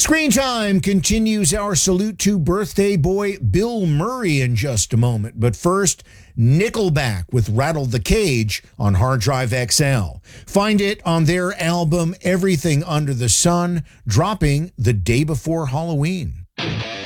Screen Time continues our salute to birthday boy Bill Murray in just a moment. But first, Nickelback with Rattle the Cage on Hard Drive XL. Find it on their album Everything Under the Sun, dropping the day before Halloween.